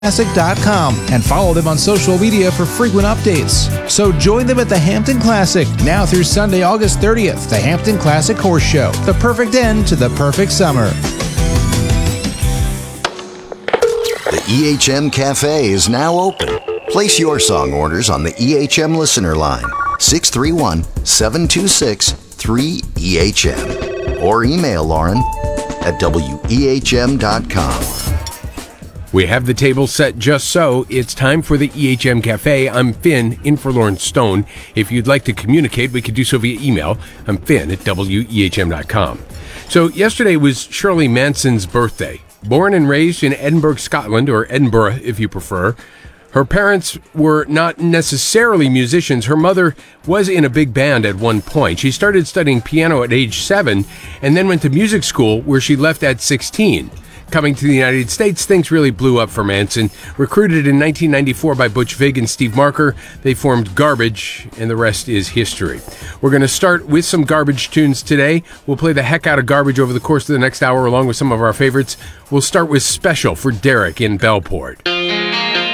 Classic.com and follow them on social media for frequent updates. So join them at the Hampton Classic now through Sunday, August 30th, the Hampton Classic Horse Show, the perfect end to the perfect summer. The EHM Cafe is now open. Place your song orders on the EHM listener line, 631-726-3EHM, or email Lauren at wehm.com. We have the table set just so. It's time for the EHM Cafe. I'm Finn, in for Lauren Stone. If you'd like to communicate, we could do so via email. I'm Finn at wehm.com. So yesterday was Shirley Manson's birthday. Born and raised in Edinburgh, Scotland, or Edinburgh if you prefer. Her parents were not necessarily musicians. Her mother was in a big band at one point. She started studying piano at age 7 and then went to music school where she left at 16. Coming to the United States, things really blew up for Manson. Recruited in 1994 by Butch Vig and Steve Marker, they formed Garbage, and the rest is history. We're going to start with some Garbage tunes today. We'll play the heck out of Garbage over the course of the next hour, along with some of our favorites. We'll start with Special for Derek in Bellport.